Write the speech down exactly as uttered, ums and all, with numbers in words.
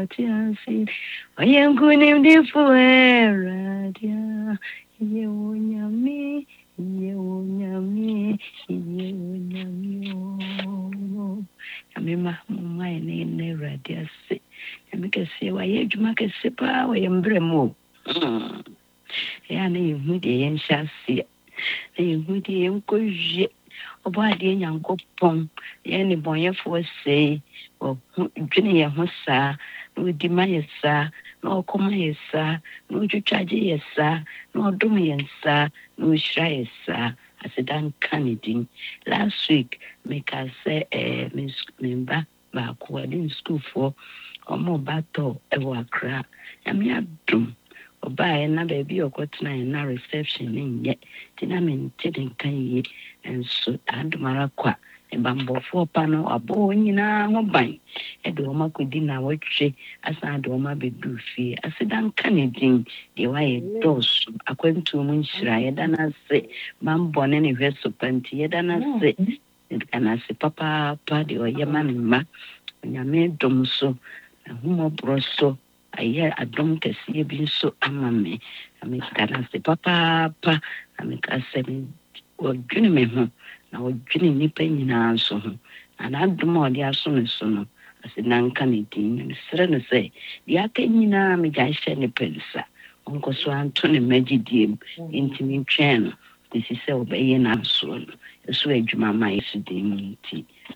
Botiansi, I am good in the Fuera, Yewonyami, Yewonyami, Yewonyami. Amima, my name never dear say. I make a say, why you make a sipper, why am bremo. Yani, who the end shall see. Who the end could Obadi Yankopon, any boy for say, or Junior Hossa, no demand, sir, no come, sir, no to charge, yes, sir, no domain, sir, no shy, sir, as a done candidate. Last week, make us say, eh, Miss Member, back in school for or more battle, ever crack. I mean, I do. Obae na baby okotena na reception nye tina mentede kan yi enso adumara kwa ebambofo pa no abo nyina ho ban e de o makodi na wotwe asa de o ma bedu fie asidan kanedin de waye dos akwantu mu nhyira ye dana se mambone ne hweso panti ye dana se kana se papa pa de o yema ne ma nyame dom so na humo broso aye adom kesiye bi so amame amikana se papa pa amikase mi odwene me ho na odwene nipa nyina so ho na adom odi aso ne so no ase nanka ne din ne sere no se di aka nyina me ga hye ne pelisa onko so anto ne magidiem intimi twɛn no disi sɛ obɛyɛ na so no so adwuma ma yesu din nti